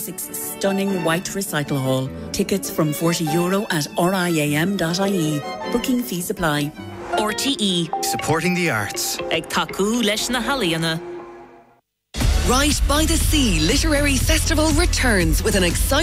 Music's stunning white recital hall. Tickets from €40 at riam.ie. Booking fees apply. RTE. Supporting the arts. Ag taku leis na halaíonna. Right by the Sea Literary Festival returns with an exciting